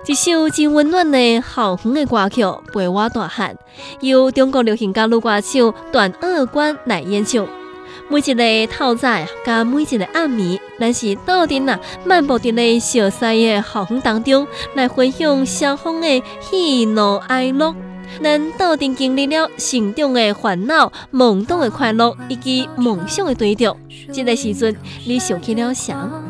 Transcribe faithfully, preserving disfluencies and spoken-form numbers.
一首真温暖的校园的歌曲陪我大汉，由中国流行歌女歌手段二关来演唱。每一个透早甲每一个暗暝，咱是斗阵啊，漫步伫咧熟悉的校园当中，来分享双方的喜怒哀乐。咱斗阵经历了成长的烦恼、懵懂的快乐以及梦想的追逐。这个时阵，你想起了啥？